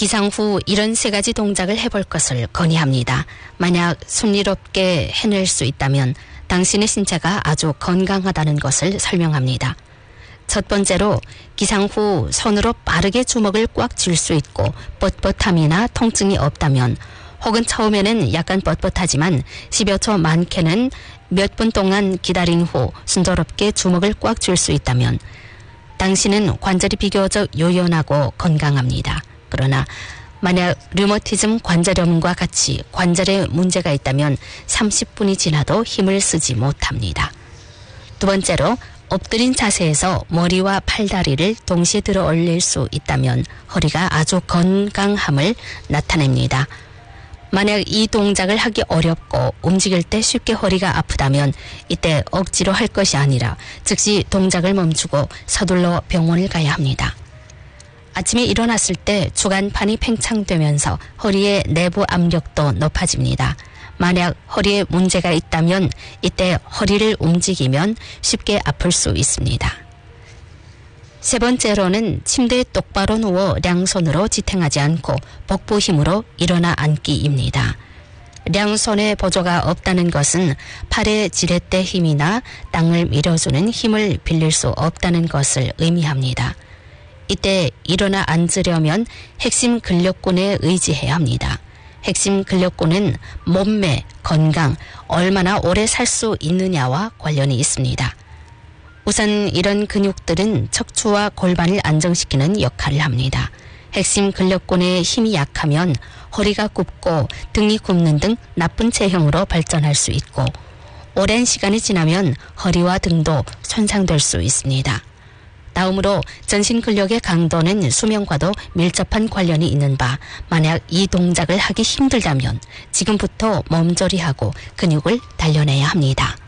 기상 후 이런 세 가지 동작을 해볼 것을 건의합니다. 만약 순리롭게 해낼 수 있다면 당신의 신체가 아주 건강하다는 것을 설명합니다. 첫 번째로 기상 후 손으로 빠르게 주먹을 꽉 쥘 수 있고 뻣뻣함이나 통증이 없다면, 혹은 처음에는 약간 뻣뻣하지만 10여 초 많게는 몇 분 동안 기다린 후 순조롭게 주먹을 꽉 쥘 수 있다면 당신은 관절이 비교적 유연하고 건강합니다. 그러나 만약 류머티즘 관절염과 같이 관절에 문제가 있다면 30분이 지나도 힘을 쓰지 못합니다. 두 번째로 엎드린 자세에서 머리와 팔다리를 동시에 들어 올릴 수 있다면 허리가 아주 건강함을 나타냅니다. 만약 이 동작을 하기 어렵고 움직일 때 쉽게 허리가 아프다면 이때 억지로 할 것이 아니라 즉시 동작을 멈추고 서둘러 병원을 가야 합니다. 아침에 일어났을 때 주간판이 팽창되면서 허리의 내부 압력도 높아집니다. 만약 허리에 문제가 있다면 이때 허리를 움직이면 쉽게 아플 수 있습니다. 세 번째로는 침대에 똑바로 누워 양손으로 지탱하지 않고 복부 힘으로 일어나 앉기입니다. 양손에 보조가 없다는 것은 팔의 지렛대 힘이나 땅을 밀어주는 힘을 빌릴 수 없다는 것을 의미합니다. 이때 일어나 앉으려면 핵심 근력군에 의지해야 합니다. 핵심 근력군은 몸매, 건강, 얼마나 오래 살 수 있느냐와 관련이 있습니다. 우선 이런 근육들은 척추와 골반을 안정시키는 역할을 합니다. 핵심 근력군의 힘이 약하면 허리가 굽고 등이 굽는 등 나쁜 체형으로 발전할 수 있고, 오랜 시간이 지나면 허리와 등도 손상될 수 있습니다. 다음으로 전신 근력의 강도는 수명과도 밀접한 관련이 있는 바, 만약 이 동작을 하기 힘들다면 지금부터 몸조리하고 근육을 단련해야 합니다.